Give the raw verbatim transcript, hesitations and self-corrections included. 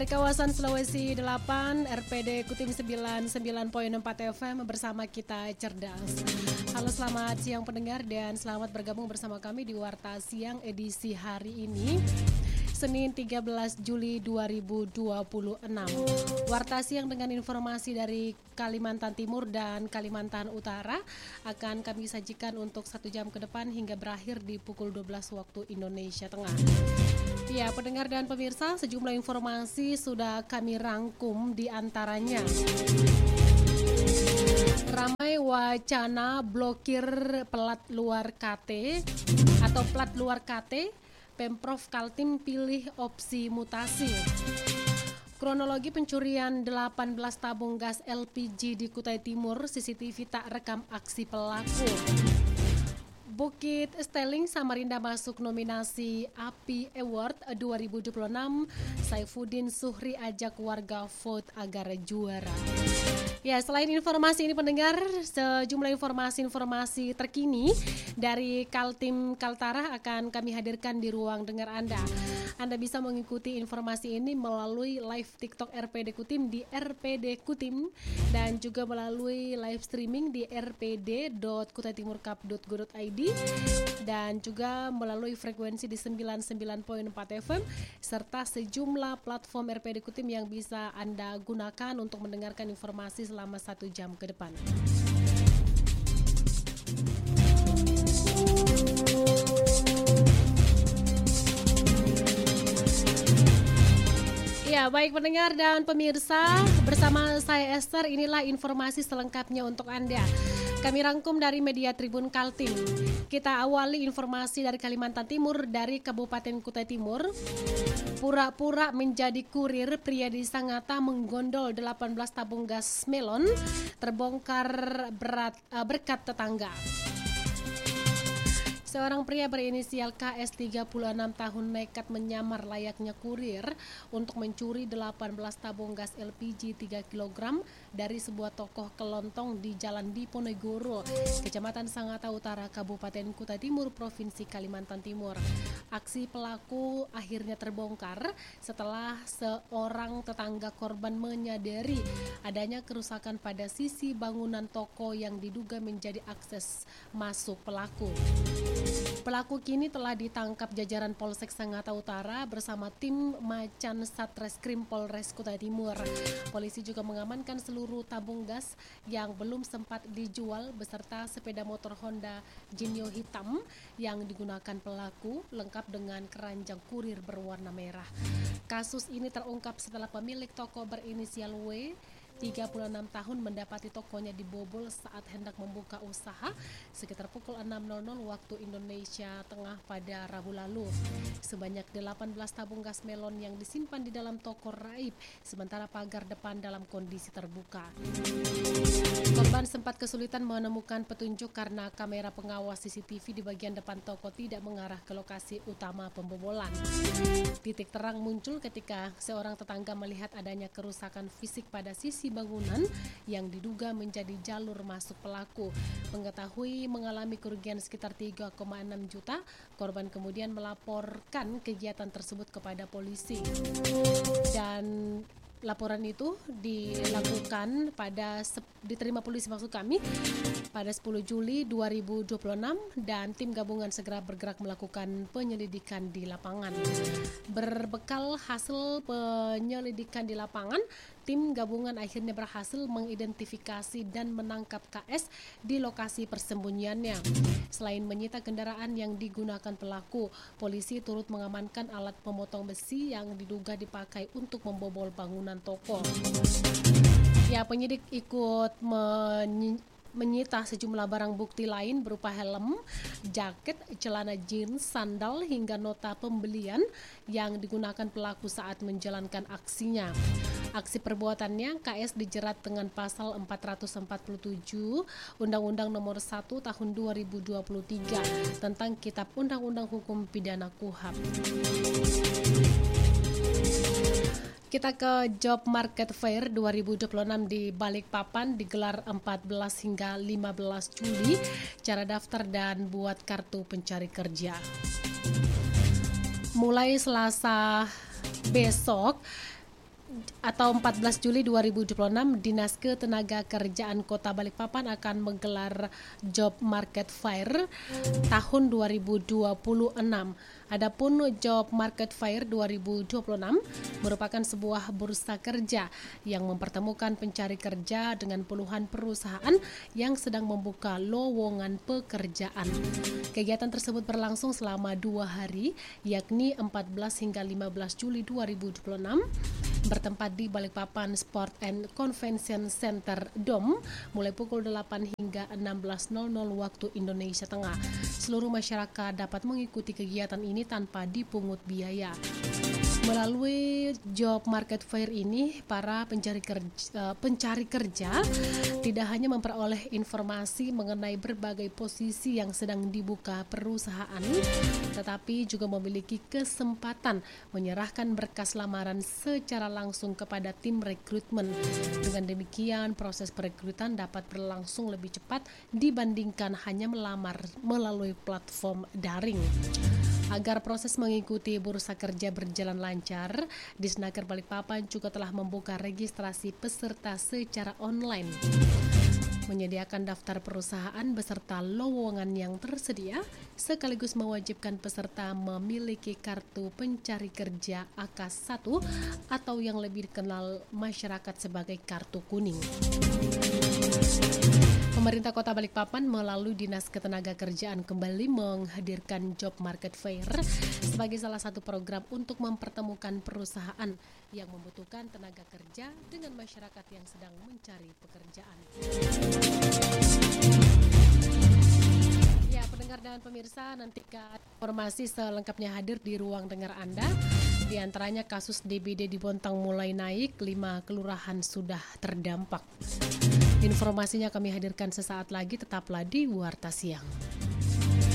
Dari kawasan Sulawesi delapan, R P D Kutim sembilan puluh sembilan koma empat F M bersama kita cerdas. Halo, selamat siang pendengar dan selamat bergabung bersama kami di Warta Siang edisi hari ini, Senin tiga belas Juli dua ribu dua puluh enam. Warta Siang dengan informasi dari Kalimantan Timur dan Kalimantan Utara akan kami sajikan untuk satu jam ke depan hingga berakhir di pukul dua belas waktu Indonesia Tengah. Ya, pendengar dan pemirsa, sejumlah informasi sudah kami rangkum di antaranya. Ramai wacana blokir plat luar K T atau plat luar K T, Pemprov Kaltim pilih opsi mutasi. Kronologi pencurian delapan belas tabung gas L P G di Kutai Timur, C C T V tak rekam aksi pelaku. Bukit Esteling Samarinda masuk nominasi A P I Award dua ribu dua puluh enam. Saifuddin Suhri ajak warga vote agar juara. Ya, selain informasi ini pendengar, sejumlah informasi-informasi terkini dari Kaltim Kaltara akan kami hadirkan di ruang dengar Anda. Anda bisa mengikuti informasi ini melalui live TikTok R P D Kutim di R P D Kutim dan juga melalui live streaming di r p d dot kutaitimurkap dot go dot i d dan juga melalui frekuensi di sembilan puluh sembilan koma empat F M serta sejumlah platform R P D Kutim yang bisa Anda gunakan untuk mendengarkan informasi selama satu jam ke depan. Ya, baik pendengar dan pemirsa, bersama saya Esther, inilah informasi selengkapnya untuk Anda. Kami rangkum dari media Tribun Kaltim. Kita awali informasi dari Kalimantan Timur dari Kabupaten Kutai Timur. Pura-pura menjadi kurir, pria di Sangatta menggondol delapan belas tabung gas melon, terbongkar berat uh, berkat tetangga. Seorang pria berinisial K S tiga puluh enam tahun nekat menyamar layaknya kurir untuk mencuri delapan belas tabung gas L P G tiga kilogram dari sebuah toko kelontong di Jalan Diponegoro, Kecamatan Sangatta Utara, Kabupaten Kutai Timur, Provinsi Kalimantan Timur. Aksi pelaku akhirnya terbongkar setelah seorang tetangga korban menyadari adanya kerusakan pada sisi bangunan toko yang diduga menjadi akses masuk pelaku. Pelaku kini telah ditangkap jajaran Polsek Sangatta Utara bersama tim Macan Satreskrim Polres Kutai Timur. Polisi juga mengamankan seluruh tabung gas yang belum sempat dijual beserta sepeda motor Honda Genio hitam yang digunakan pelaku lengkap dengan keranjang kurir berwarna merah. Kasus ini terungkap setelah pemilik toko berinisial W tiga puluh enam tahun mendapati tokonya dibobol saat hendak membuka usaha sekitar pukul enam waktu Indonesia Tengah pada Rabu lalu. Sebanyak delapan belas tabung gas melon yang disimpan di dalam toko raib, sementara pagar depan dalam kondisi terbuka. Korban sempat kesulitan menemukan petunjuk karena kamera pengawas C C T V di bagian depan toko tidak mengarah ke lokasi utama pembobolan. Titik terang muncul ketika seorang tetangga melihat adanya kerusakan fisik pada sisi bangunan yang diduga menjadi jalur masuk pelaku. Mengetahui mengalami kerugian sekitar tiga koma enam juta, korban kemudian melaporkan kegiatan tersebut kepada polisi. Dan laporan itu dilakukan pada diterima polisi maksud kami pada sepuluh Juli dua ribu dua puluh enam dan tim gabungan segera bergerak melakukan penyelidikan di lapangan. Berbekal hasil penyelidikan di lapangan, tim gabungan akhirnya berhasil mengidentifikasi dan menangkap K S di lokasi persembunyiannya. Selain menyita kendaraan yang digunakan pelaku, polisi turut mengamankan alat pemotong besi yang diduga dipakai untuk membobol bangunan toko. Ya, penyidik ikut menyi- menyita sejumlah barang bukti lain berupa helm, jaket, celana jeans, sandal, hingga nota pembelian yang digunakan pelaku saat menjalankan aksinya. Aksi perbuatannya, K S dijerat dengan pasal empat ratus empat puluh tujuh Undang-Undang Nomor satu Tahun dua ribu dua puluh tiga tentang Kitab Undang-Undang Hukum Pidana Kuhap. Kita ke Job Market Fair dua ribu dua puluh enam di Balikpapan digelar empat belas hingga lima belas Juli. Cara daftar dan buat kartu pencari kerja. Mulai Selasa besok, atau empat belas Juli dua ribu dua puluh enam, Dinas Ketenagakerjaan Kota Balikpapan akan menggelar Job Market Fair tahun dua ribu dua puluh enam. Adapun Job Market Fair dua ribu dua puluh enam merupakan sebuah bursa kerja yang mempertemukan pencari kerja dengan puluhan perusahaan yang sedang membuka lowongan pekerjaan. Kegiatan tersebut berlangsung selama dua hari, yakni empat belas hingga lima belas Juli dua ribu dua puluh enam, bertempat di Balikpapan Sport and Convention Center D O M mulai pukul delapan hingga enam belas nol nol waktu Indonesia Tengah. Seluruh masyarakat dapat mengikuti kegiatan ini tanpa dipungut biaya. Melalui Job Market Fair ini, para pencari kerja, pencari kerja tidak hanya memperoleh informasi mengenai berbagai posisi yang sedang dibuka perusahaan, tetapi juga memiliki kesempatan menyerahkan berkas lamaran secara langsung kepada tim rekrutmen. Dengan demikian, proses perekrutan dapat berlangsung lebih cepat dibandingkan hanya melamar melalui platform daring. Agar proses mengikuti bursa kerja berjalan lancar, Disnaker Balikpapan juga telah membuka registrasi peserta secara online, menyediakan daftar perusahaan beserta lowongan yang tersedia, sekaligus mewajibkan peserta memiliki kartu pencari kerja A K satu atau yang lebih dikenal masyarakat sebagai kartu kuning. Pemerintah Kota Balikpapan melalui Dinas Ketenagakerjaan kembali menghadirkan Job Market Fair sebagai salah satu program untuk mempertemukan perusahaan yang membutuhkan tenaga kerja dengan masyarakat yang sedang mencari pekerjaan. Ya, pendengar dan pemirsa, nantikan informasi selengkapnya hadir di ruang dengar Anda. Di antaranya kasus D B D di Bontang mulai naik, lima kelurahan sudah terdampak. Informasinya kami hadirkan sesaat lagi, tetaplah di Warta Siang.